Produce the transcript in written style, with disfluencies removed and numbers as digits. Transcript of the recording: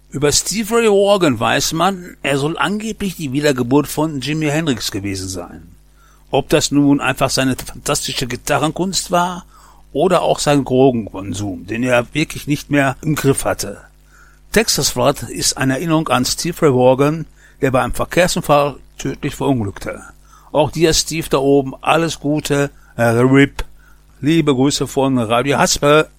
Über Steve Ray Vaughan weiß man, er soll angeblich die Wiedergeburt von Jimi Hendrix gewesen sein. Ob das nun einfach seine fantastische Gitarrenkunst war oder auch sein Drogenkonsum, den er wirklich nicht mehr im Griff hatte. Texas Flood ist eine Erinnerung an Steve Ray Vaughan, der bei einem Verkehrsunfall tödlich verunglückte. Auch dir, Steve, da oben, alles Gute, RIP. Liebe Grüße von Radio Haspe.